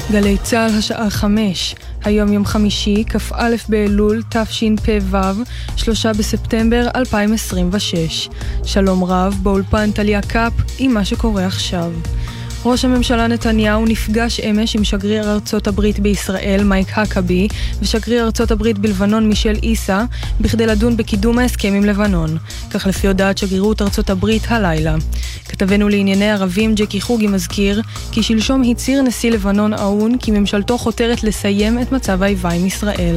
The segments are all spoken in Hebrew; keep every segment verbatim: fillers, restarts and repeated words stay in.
גלי צהל השעה חמש, היום יום חמישי, כ"א באלול תשפ"ו, שלושה בספטמבר אלפיים עשרים ושש. שלום רב, באולפן טליה קאפ עם מה שקורה עכשיו. ראש הממשלה נתניהו נפגש אמש עם שגריר ארצות הברית בישראל מייק הקבי ושגריר ארצות הברית בלבנון מישל איסה בכדי לדון בקידום ההסכם עם לבנון, כך לפי הודעת שגרירות ארצות הברית הלילה. כתבנו לענייני ערבים ג'קי חוגי מזכיר כי שלשום הצהיר נשיא לבנון עאון כי ממשלתו חותרת לסיים את מצב האיבה עם ישראל.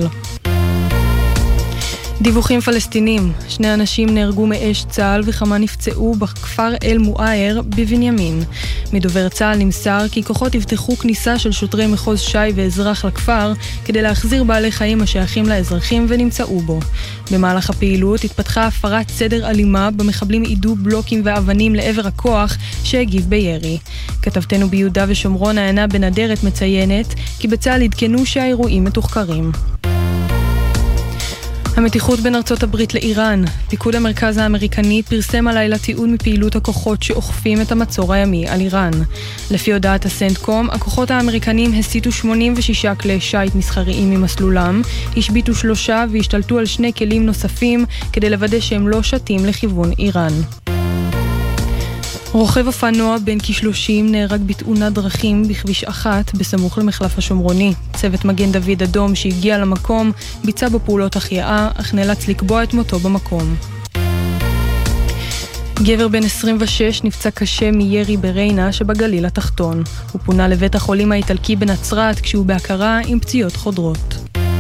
דיווחים פלסטינים, שני אנשים נהרגו מאש צה"ל וכמה נפצעו בכפר אל מואייר בבנימין. מדובר צה"ל נמסר כי כוחות יפתחו כניסה של שוטרי מחוז שי ואזרח לכפר כדי להחזיר בעלי חיים השייכים לאזרחים ונמצאו בו. במהלך הפעילות התפתחה הפרת סדר אלימה במחבלים עידו בלוקים ואבנים לעבר הכוח שהגיב בירי. כתבתנו ביהודה ושומרון העיינה בנדרת מציינת כי בצה"ל עדכנו שהאירועים מתוחקרים. המתיחות בין ארצות הברית לאיראן. פיקוד המרכז האמריקני פרסם הלילה תיעוד מפעילות הכוחות שאוכפים את המצור הימי על איראן. לפי הודעת הסנטקום, הכוחות האמריקנים הסיטו שמונים ושישה כלי שייט מסחריים ממסלולם, השביטו שלושה והשתלטו על שני כלים נוספים כדי לוודא שהם לא שטים לכיוון איראן. רוכב אופנוע בן כשלושים נהרג בתאונת דרכים בכביש אחת בסמוך למחלף השומרוני. צוות מגן דוד אדום שהגיע למקום ביצע בפעולות החייאה, אך נאלץ לקבוע את מותו במקום. גבר בן עשרים ושש נפצע קשה מירי בריינה שבגליל התחתון. הוא פונה לבית החולים האיטלקי בנצרת כשהוא בהכרה עם פציעות חודרות.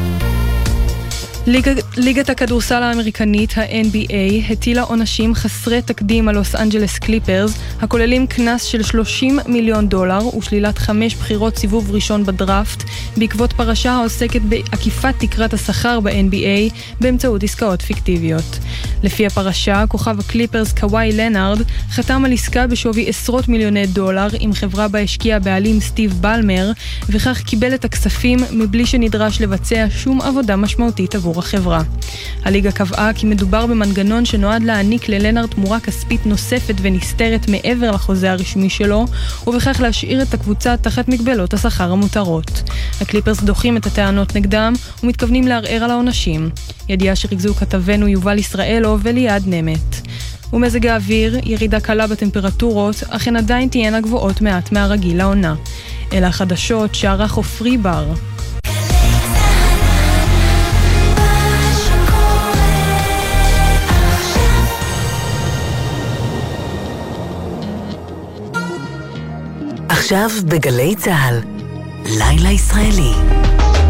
ליג, ליגת הכדורסל האמריקנית, ה-אן בי איי, הטילה עונשים חסרי תקדים על לוס אנג'לס קליפרס, הכוללים כנס של שלושים מיליון דולר ושלילת חמש בחירות סיבוב ראשון בדראפט, בעקבות פרשה העוסקת בעקיפת תקרת השכר ב-אן בי איי באמצעות עסקאות פיקטיביות. לפי הפרשה, כוכב הקליפרס קוואי לנארד חתם על עסקה בשווי עשרות מיליוני דולר עם חברה בה השקיע בעלים סטיב בלמר, וכך קיבל את הכספים מבלי שנדרש לבצע שום עבודה משמעותית עבור החברה. הליגה קבעה כי מדובר במנגנון שנועד להעניק ללנארד תמורה כספית נוספת ונסתרת מעבר לחוזה הרשמי שלו, ובכך להשאיר את הקבוצה תחת מגבלות השכר המותרות. הקליפרס דוחים את הטענות נגדם ומתכוונים לערער על העונשים. ידיעה שריכזו כתבנו יובל ישראלו וליעד נמת. ומזג האוויר, ירידה קלה בטמפרטורות, אך הן עדיין תהיינה גבוהות מעט מהרגיל לעונה. אלה החדשות שערך עופרי בר. עכשיו בגלי צהל, לילה ישראלי.